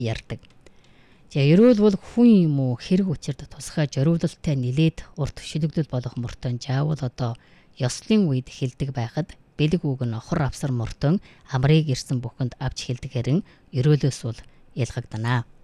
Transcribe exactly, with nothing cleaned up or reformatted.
ярьдаг. За ерөөл бол хүн юм уу хэрэг учирд тусгай зориулалттай нилээд урт шилэгдэл болох мөртөө заавал одоо ёслын үед хэлдэг байхад бэлэг үг нь хор авсар мөртөө амрыг ирсэн бүхэнд авч хэлдэг хэрэн ерөөлөөс бол ялгагданаа.